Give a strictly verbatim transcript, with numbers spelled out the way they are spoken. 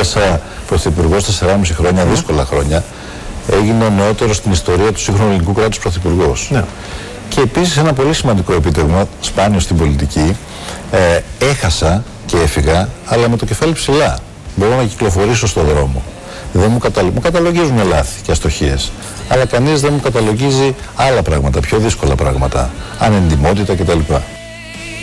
πέρασα πρωθυπουργός τεσσεράμισι χρόνια, mm. δύσκολα χρόνια. Έγινε ο νεότερος στην ιστορία του σύγχρονου ελληνικού κράτους πρωθυπουργός. Ναι. Και επίσης ένα πολύ σημαντικό επίτευγμα, σπάνιο στην πολιτική, ε, έχασα και έφυγα, αλλά με το κεφάλι ψηλά. Μπορώ να κυκλοφορήσω στον δρόμο. Δεν μου, καταλ... μου καταλογίζουν λάθη και αστοχίες. Αλλά κανείς δεν μου καταλογίζει άλλα πράγματα, πιο δύσκολα πράγματα, ανεντιμότητα κτλ.